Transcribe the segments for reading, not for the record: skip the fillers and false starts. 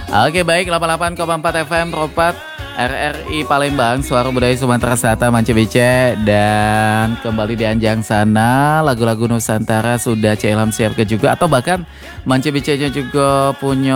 Oke baik, 88,4 FM Ropat RRI Palembang, Suara Budaya Sumatera Selatan, Mance Bice. Dan kembali di Anjang sana, lagu-lagu Nusantara sudah Cilham siapkan juga. Atau bahkan Mance Bice-nya juga punya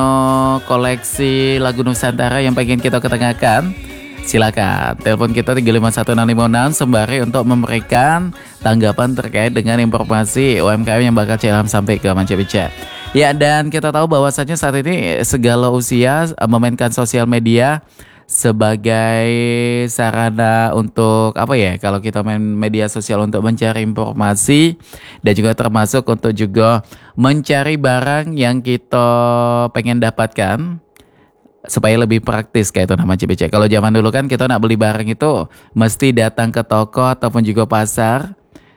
koleksi lagu Nusantara yang pengen kita ketengahkan. Silakan telepon kita 351656 sembari untuk memberikan tanggapan terkait dengan informasi UMKM yang bakal Cilham sampai ke Mance Bice. Ya, dan kita tahu bahwasanya saat ini segala usia memainkan sosial media sebagai sarana untuk apa ya, kalau kita main media sosial untuk mencari informasi dan juga termasuk untuk juga mencari barang yang kita pengen dapatkan supaya lebih praktis kayak itu nama CBC. Kalau zaman dulu kan kita nak beli barang itu mesti datang ke toko ataupun juga pasar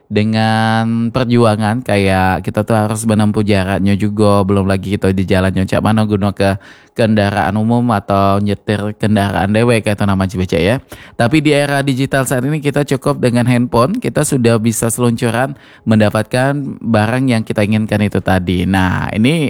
dengan perjuangan, kayak kita tuh harus menempuh jaraknya juga, belum lagi kita di jalan nyocak mana guna ke kendaraan umum atau nyetir kendaraan dewe kayak itu nama CBC ya. Tapi di era digital saat ini kita cukup dengan handphone, kita sudah bisa seluncuran mendapatkan barang yang kita inginkan itu tadi. Nah ini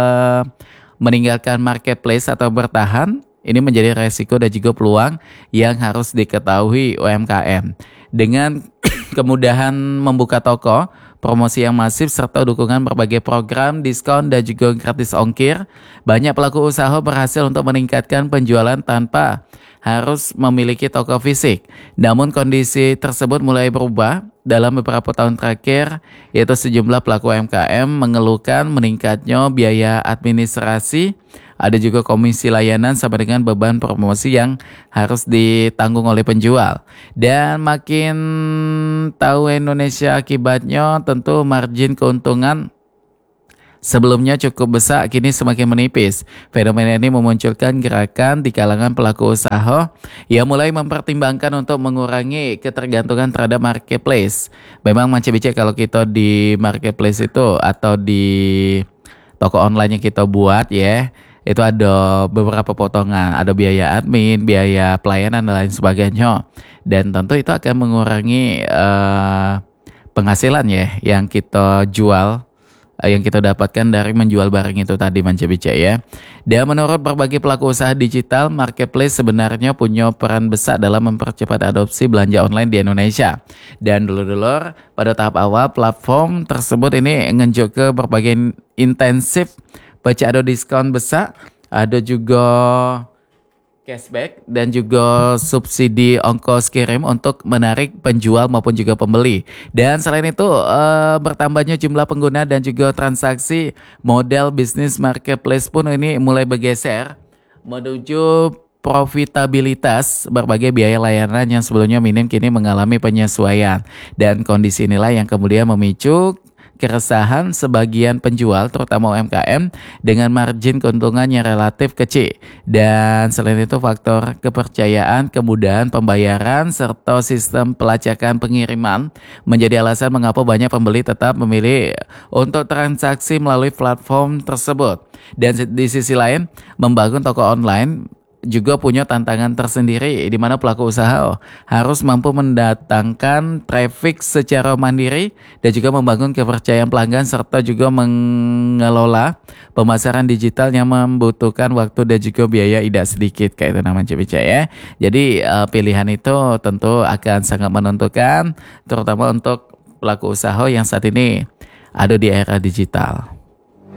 meninggalkan marketplace atau bertahan, ini menjadi resiko dan juga peluang yang harus diketahui UMKM. Dengan kemudahan membuka toko, promosi yang masif, serta dukungan berbagai program, diskon, dan juga gratis ongkir, banyak pelaku usaha berhasil untuk meningkatkan penjualan tanpa harus memiliki toko fisik. Namun kondisi tersebut mulai berubah dalam beberapa tahun terakhir, yaitu sejumlah pelaku UMKM mengeluhkan meningkatnya biaya administrasi, ada juga komisi layanan sama dengan beban promosi yang harus ditanggung oleh penjual. Dan makin tahu Indonesia akibatnya, tentu margin keuntungan sebelumnya cukup besar, kini semakin menipis. Fenomena ini memunculkan gerakan di kalangan pelaku usaha yang mulai mempertimbangkan untuk mengurangi ketergantungan terhadap marketplace. Memang Mance Bice, kalau kita di marketplace itu atau di toko online yang kita buat ya, itu ada beberapa potongan, ada biaya admin, biaya pelayanan dan lain sebagainya. Dan tentu itu akan mengurangi penghasilan ya yang kita jual, yang kita dapatkan dari menjual barang itu tadi Mance Bice ya. Dan menurut berbagai pelaku usaha digital, marketplace sebenarnya punya peran besar dalam mempercepat adopsi belanja online di Indonesia. Dan dulur-dulur, pada tahap awal platform tersebut ini ngenjuk ke berbagai intensif, baca ada diskon besar, ada juga cashback dan juga subsidi ongkos kirim untuk menarik penjual maupun juga pembeli. Dan selain itu bertambahnya jumlah pengguna dan juga transaksi, model bisnis marketplace pun ini mulai bergeser menuju profitabilitas. Berbagai biaya layanan yang sebelumnya minim kini mengalami penyesuaian, dan kondisi inilah yang kemudian memicu keresahan sebagian penjual, terutama UMKM, dengan margin keuntungan yang relatif kecil. Dan selain itu faktor kepercayaan, kemudahan pembayaran, serta sistem pelacakan pengiriman menjadi alasan mengapa banyak pembeli tetap memilih untuk transaksi melalui platform tersebut. Dan di sisi lain, membangun toko online juga punya tantangan tersendiri, di mana pelaku usaha harus mampu mendatangkan traffic secara mandiri dan juga membangun kepercayaan pelanggan, serta juga mengelola pemasaran digital yang membutuhkan waktu dan juga biaya tidak sedikit kayak itu namanya Bica ya. Jadi pilihan itu tentu akan sangat menentukan, terutama untuk pelaku usaha yang saat ini ada di era digital.